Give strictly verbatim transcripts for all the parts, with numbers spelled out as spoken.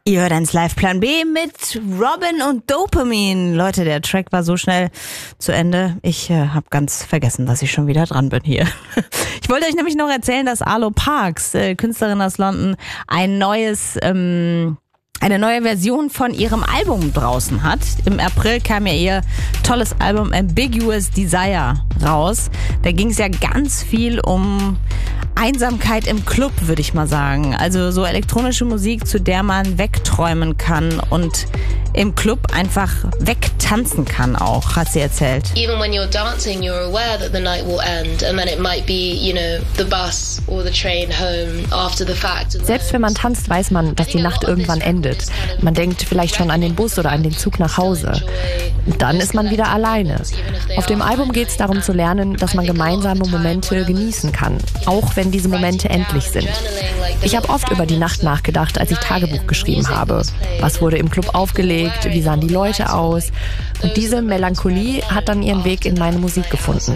Ihr hört eins Live Plan B mit Robin und Dopamine. Leute, der Track war so schnell zu Ende. Ich äh, habe ganz vergessen, dass ich schon wieder dran bin hier. Ich wollte euch nämlich noch erzählen, dass Arlo Parks, äh, Künstlerin aus London, ein neues... Ähm, eine neue Version von ihrem Album draußen hat. Im April kam ja ihr tolles Album Ambiguous Desire raus. Da ging es ja ganz viel um Einsamkeit im Club, würde ich mal sagen. Also so elektronische Musik, zu der man wegträumen kann und im Club einfach wegtanzen kann auch, hat sie erzählt. Even when you're dancing, you're aware that the night will end and then it might be, you know, the bus or the train home after the fact. Selbst wenn man tanzt, weiß man, dass die Nacht irgendwann endet. Man denkt vielleicht schon an den Bus oder an den Zug nach Hause. Und dann ist man wieder alleine. Auf dem Album geht es darum zu lernen, dass man gemeinsame Momente genießen kann, auch wenn diese Momente endlich sind. Ich habe oft über die Nacht nachgedacht, als ich Tagebuch geschrieben habe. Was wurde im Club aufgelegt? Wie sahen die Leute aus? Und diese Melancholie hat dann ihren Weg in meine Musik gefunden.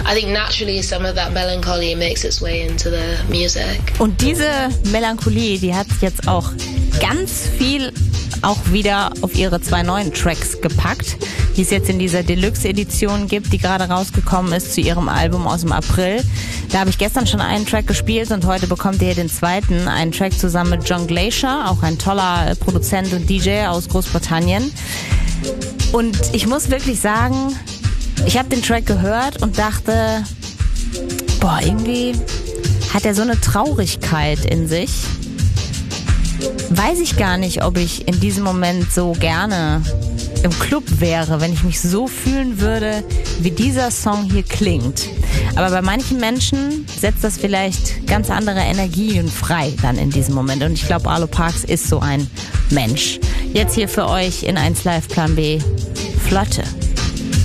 Und diese Melancholie, die hat jetzt auch ganz viel auch wieder auf ihre zwei neuen Tracks gepackt, die es jetzt in dieser Deluxe-Edition gibt, die gerade rausgekommen ist zu ihrem Album aus dem April. Da habe ich gestern schon einen Track gespielt und heute bekommt ihr den zweiten, einen Track zusammen mit John Glacier, auch ein toller Produzent und D J aus Großbritannien. Und ich muss wirklich sagen, ich habe den Track gehört und dachte, boah, irgendwie hat er so eine Traurigkeit in sich. Weiß ich gar nicht, ob ich in diesem Moment so gerne im Club wäre, wenn ich mich so fühlen würde, wie dieser Song hier klingt. Aber bei manchen Menschen setzt das vielleicht ganz andere Energien frei dann in diesem Moment. Und ich glaube, Arlo Parks ist so ein Mensch. Jetzt hier für euch in eins Live Plan B, Flotte.